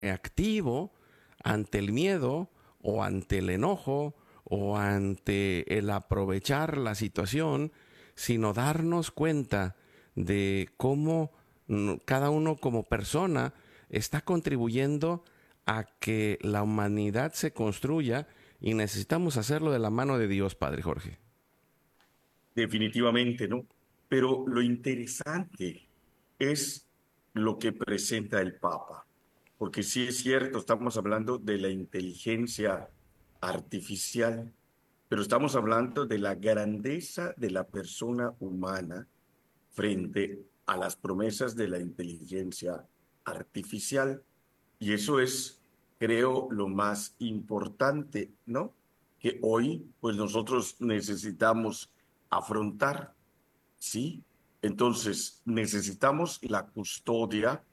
reactivo ante el miedo o ante el enojo o ante el aprovechar la situación, sino darnos cuenta de cómo cada uno como persona está contribuyendo a que la humanidad se construya y necesitamos hacerlo de la mano de Dios, Padre Jorge. Definitivamente, ¿no? Pero lo interesante es lo que presenta el Papa, porque sí es cierto, estamos hablando de la inteligencia artificial, pero estamos hablando de la grandeza de la persona humana frente a las promesas de la inteligencia artificial. Y eso es, creo, lo más importante, ¿no? Que hoy, pues nosotros necesitamos afrontar, ¿sí? Entonces, necesitamos la custodia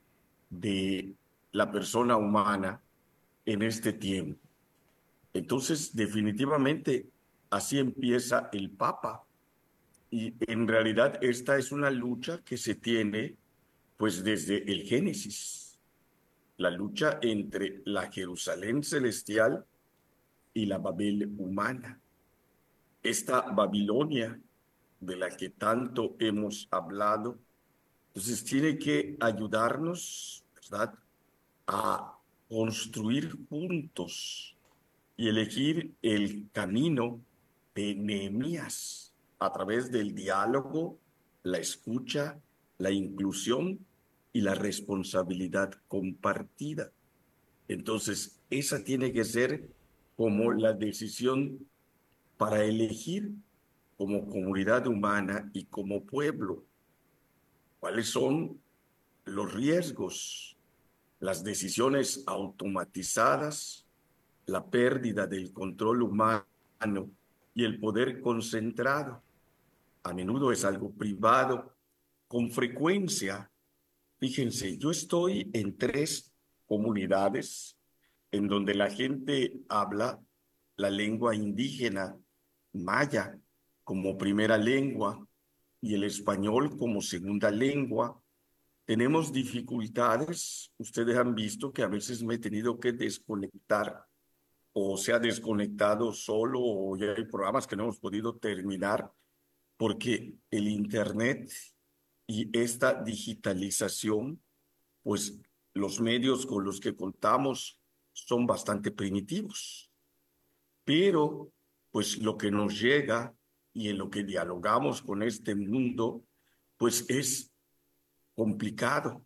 de la persona humana en este tiempo. Entonces, definitivamente, así empieza el Papa. Y en realidad esta es una lucha que se tiene pues desde el Génesis, la lucha entre la Jerusalén celestial y la Babel humana. Esta Babilonia de la que tanto hemos hablado, entonces tiene que ayudarnos, ¿verdad?, a construir juntos y elegir el camino de Nehemías a través del diálogo, la escucha, la inclusión y la responsabilidad compartida. Entonces, esa tiene que ser como la decisión para elegir como comunidad humana y como pueblo cuáles son los riesgos, las decisiones automatizadas, la pérdida del control humano y el poder concentrado. A menudo es algo privado. Con frecuencia, fíjense, yo estoy en tres comunidades en donde la gente habla la lengua indígena maya como primera lengua y el español como segunda lengua. Tenemos dificultades. Ustedes han visto que a veces me he tenido que desconectar o se ha desconectado solo o ya hay programas que no hemos podido terminar porque el Internet y esta digitalización, pues los medios con los que contamos son bastante primitivos, pero pues lo que nos llega y en lo que dialogamos con este mundo, pues es complicado.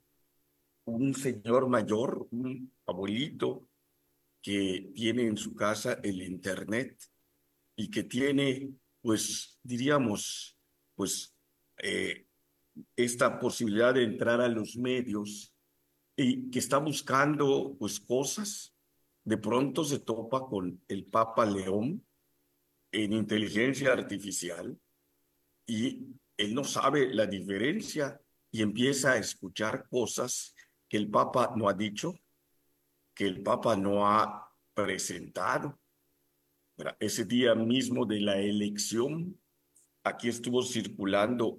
Un señor mayor, un abuelito que tiene en su casa el Internet y que tiene, pues, diríamos, pues, eh, esta posibilidad de entrar a los medios y que está buscando, pues, cosas, de pronto se topa con el Papa León en inteligencia artificial y él no sabe la diferencia y empieza a escuchar cosas que el Papa no ha dicho, que el Papa no ha presentado. Ese día mismo de la elección, aquí estuvo circulando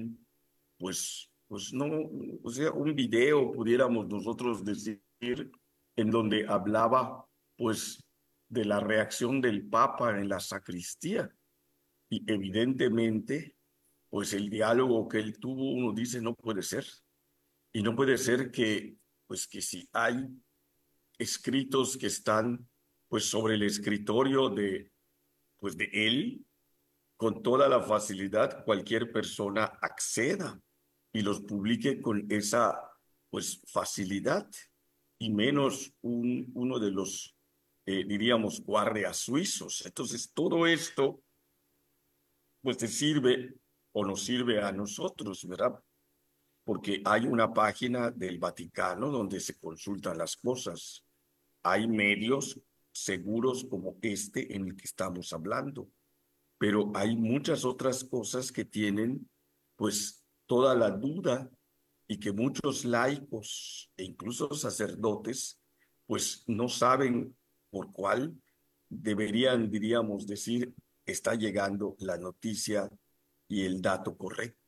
pues no, o sea, un video, pudiéramos nosotros decir, en donde hablaba, pues, de la reacción del Papa en la sacristía. Y evidentemente, pues el diálogo que él tuvo, uno dice, no puede ser. Y no puede ser que, pues, que si hay escritos que están, pues, sobre el escritorio pues, de él, con toda la facilidad cualquier persona acceda y los publique con esa pues facilidad y menos uno de los diríamos guardias suizos. Entonces todo esto pues te sirve o nos sirve a nosotros, ¿verdad? Porque hay una página del Vaticano donde se consultan las cosas. Hay medios seguros como este en el que estamos hablando, pero hay muchas otras cosas que tienen pues toda la duda y que muchos laicos e incluso sacerdotes pues no saben por cuál deberían, diríamos, decir, está llegando la noticia y el dato correcto.